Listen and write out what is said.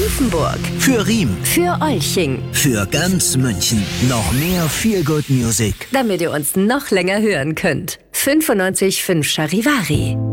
Nymphenburg, Für Riem, für Olching, für ganz München. Noch mehr Feel Good Music. damit ihr uns noch länger hören könnt. 95,5 Charivari.